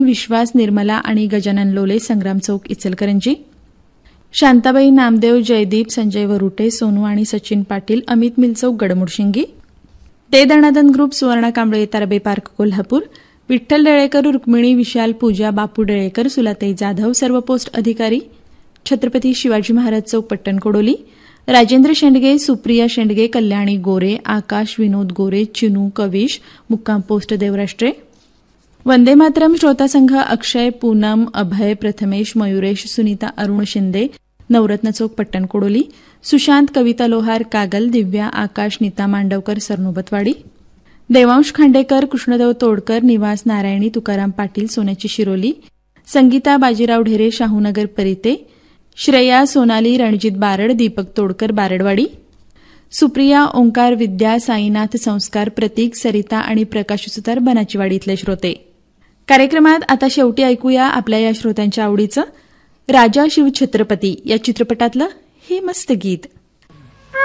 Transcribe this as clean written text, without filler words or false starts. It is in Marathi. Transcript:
विश्वास निर्मला आणि गजानन लोले संग्राम चौक इचलकरंजी. शांताबाई नामदेव जयदीप संजय वरुटे सोनू आणि सचिन पाटील अमित मिलचौक गडमुडशिंगी. ते दणादन ग्रुप सुवर्णा कांबळे तारबे पार्क कोल्हापूर. विठ्ठल डेळेकर रुक्मिणी विशाल पूजा बापू डेळेकर सुलाताई जाधव सर्व पोस्ट अधिकारी छत्रपती शिवाजी महाराज चौक पट्टण कोडोली. राजेंद्र शेंडगे सुप्रिया शेंडगे कल्याणी गोरे आकाश विनोद गोरे चिनू कविश मुक्काम पोस्ट देवराष्ट्रे. वंदे मातरम श्रोता संघ अक्षय पूनम अभय प्रथमेश मयुरेश सुनीता अरुण शिंदे नवरत्न चौक पट्टण कोडोली. सुशांत कविता लोहार कागल दिव्या आकाश नीता मांडवकर सरनोबतवाडी. देवांश खांडेकर कृष्णदेव तोडकर निवास नारायणी तुकाराम पाटील सोन्याची शिरोली. संगीता बाजीराव ढेरे शाहूनगर परिते. श्रेया सोनाली रणजित बारड दीपक तोडकर बारडवाडी. सुप्रिया ओंकार विद्या साईनाथ संस्कार प्रतीक सरिता आणि प्रकाश सुतार बनाचीवाडी इथले श्रोते. कार्यक्रमात आता शेवटी ऐकूया आपल्या या श्रोत्यांच्या आवडीचं राजा शिव छत्रपती या चित्रपटातलं हे मस्त गीत.